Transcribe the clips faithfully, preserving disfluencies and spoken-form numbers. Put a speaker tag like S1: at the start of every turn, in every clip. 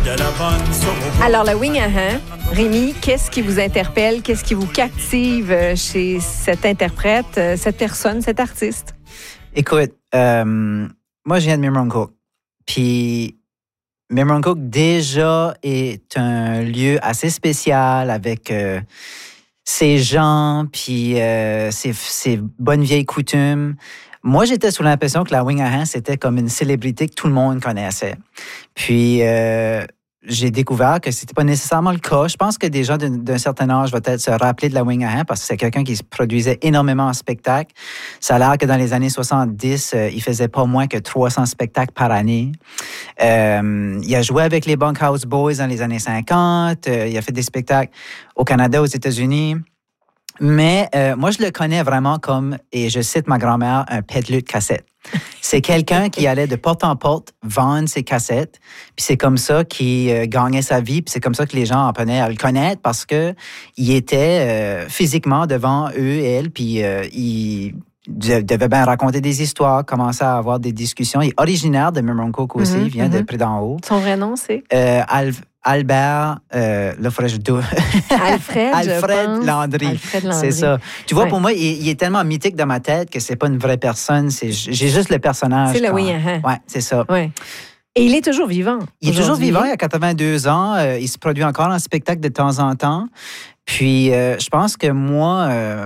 S1: de la bonne soupe au bout.
S2: Alors, le Wingahan, Rémi, qu'est-ce qui vous interpelle? Qu'est-ce qui vous captive chez cet interprète, cette personne, cet artiste?
S3: Écoute, euh, moi, je viens de Memramcook. Puis, Memramcook, déjà, est un lieu assez spécial avec euh, ses gens, puis euh, ses, ses bonnes vieilles coutumes. Moi, j'étais sous l'impression que la Wingahan, c'était comme une célébrité que tout le monde connaissait. Puis, euh, j'ai découvert que c'était pas nécessairement le cas. Je pense que des gens d'un, d'un certain âge vont peut-être se rappeler de la Wingahan parce que c'est quelqu'un qui se produisait énormément en spectacle. Ça a l'air que dans les années soixante-dix, euh, il faisait pas moins que trois cents spectacles par année. Euh, il a joué avec les Bunkhouse Boys dans les années cinquante. Euh, il a fait des spectacles au Canada, aux États-Unis. Mais euh, moi, je le connais vraiment comme, et je cite ma grand-mère, un pédaleux de cassettes. C'est quelqu'un qui allait de porte en porte vendre ses cassettes, puis c'est comme ça qu'il euh, gagnait sa vie, puis c'est comme ça que les gens apprenaient à le connaître parce que il était euh, physiquement devant eux et elle, puis euh, il devait bien raconter des histoires, commencer à avoir des discussions. Il est originaire de Memramcook aussi,
S2: Mm-hmm,
S3: il vient
S2: mm-hmm.
S3: de près d'en haut.
S2: Son vrai nom, c'est?
S3: Euh, Alv- Albert, euh, là, faudrait que je dois.
S2: Alfred,
S3: Alfred
S2: je pense.
S3: Landry.
S2: Alfred Landry.
S3: C'est ça. Tu vois,
S2: ouais.
S3: pour moi, il, il est tellement mythique dans ma tête que c'est pas une vraie personne. C'est, j'ai juste le personnage.
S2: C'est le
S3: quand...
S2: Wingahan.
S3: Ouais, c'est ça.
S2: Ouais. Et il est toujours vivant.
S3: Il est toujours vivant, il a quatre-vingt-deux ans. Euh, il se produit encore en spectacle de temps en temps. Puis, euh, je pense que moi, euh,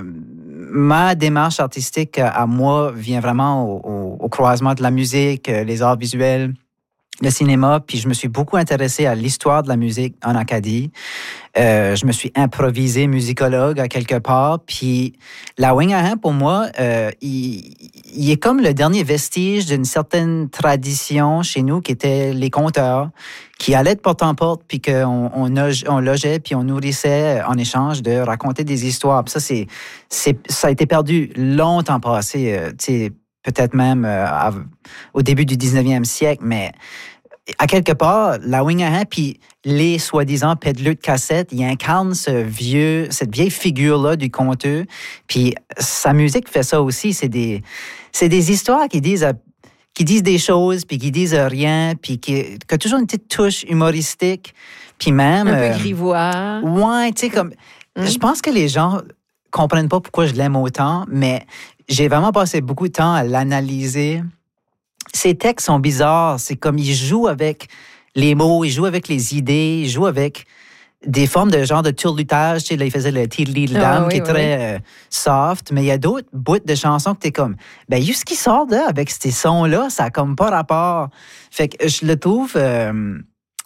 S3: ma démarche artistique à moi vient vraiment au, au, au croisement de la musique, les arts visuels, le cinéma, puis je me suis beaucoup intéressé à l'histoire de la musique en Acadie. Euh, je me suis improvisé musicologue à quelque part, puis la Wingahan, pour moi, euh, il, il est comme le dernier vestige d'une certaine tradition chez nous qui était les conteurs, qui allaient de porte en porte, puis qu'on on, on logeait, puis on nourrissait en échange de raconter des histoires. Puis ça, c'est, c'est, ça a été perdu longtemps passé, euh, tu sais, peut-être même euh, à, au début du dix-neuvième siècle, mais à quelque part, la Wingahan puis les soi-disant pédaleux de cassettes, ils incarnent ce vieux, cette vieille figure-là du conteur. Puis sa musique fait ça aussi. C'est des, c'est des histoires qui disent, qui disent des choses, puis qui disent rien, puis qui, qui ont toujours une petite touche humoristique. Puis même...
S2: Un peu
S3: euh,
S2: grivois.
S3: Ouais, tu sais, comme...
S2: Hum.
S3: Je pense que les gens comprennent pas pourquoi je l'aime autant, mais j'ai vraiment passé beaucoup de temps à l'analyser. Ses textes sont bizarres. C'est comme il joue avec les mots, il joue avec les idées, il joue avec des formes de genre de turlutage. Tu sais, là, il faisait le Tidley-Dam
S2: Ah, oui,
S3: qui est
S2: oui.
S3: très euh, soft, mais il y a d'autres bouts de chansons que t'es comme, ben, juste ce qui sort là, avec ces sons-là, ça a comme pas rapport. Fait que je le trouve euh,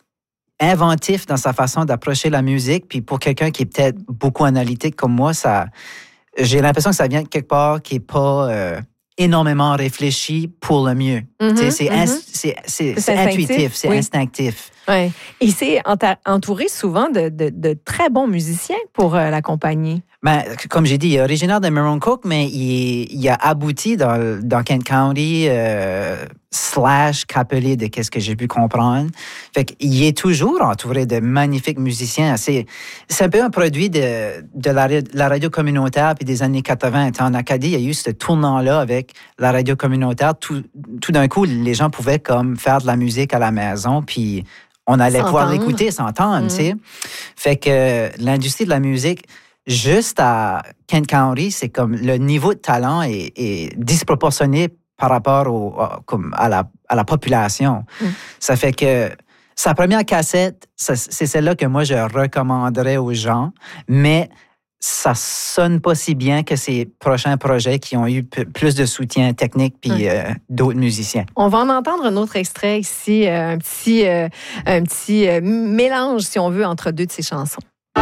S3: inventif dans sa façon d'approcher la musique. Puis pour quelqu'un qui est peut-être beaucoup analytique comme moi, ça, j'ai l'impression que ça vient de quelque part qui est pas... Euh, énormément réfléchi pour le mieux.
S2: Mm-hmm,
S3: c'est,
S2: mm-hmm.
S3: ins- c'est, c'est,
S2: C'est
S3: c'est
S2: instinctif,
S3: intuitif, c'est
S2: oui.
S3: instinctif.
S2: Ouais. Il s'est enta- entouré souvent de, de, de très bons musiciens pour euh, l'accompagner.
S3: Ben, comme j'ai dit, il est originaire de Memramcook, mais il, il a abouti dans, dans Kent County euh, slash Capelé de qu'est-ce que j'ai pu comprendre. Fait qu'il est toujours entouré de magnifiques musiciens. C'est, c'est un peu un produit de, de la, la radio communautaire puis des années quatre-vingts. En Acadie, il y a eu ce tournant-là avec la radio communautaire. Tout, tout d'un coup, les gens pouvaient comme faire de la musique à la maison, puis on allait
S2: S'entendre.
S3: pouvoir l'écouter, s'entendre,
S2: Mm.
S3: tu sais. Fait que l'industrie de la musique, juste à Kent County, c'est comme le niveau de talent est, est disproportionné par rapport au, à, comme à, la, à la population.
S2: Mm.
S3: Ça fait que sa première cassette, ça, c'est celle-là que moi, je recommanderais aux gens, mais ça sonne pas si bien que ces prochains projets qui ont eu p- plus de soutien technique puis
S2: Mm.
S3: euh, d'autres musiciens.
S2: On va en entendre un autre extrait ici, euh, un petit, euh, un petit euh, mélange, si on veut, entre deux de ces chansons.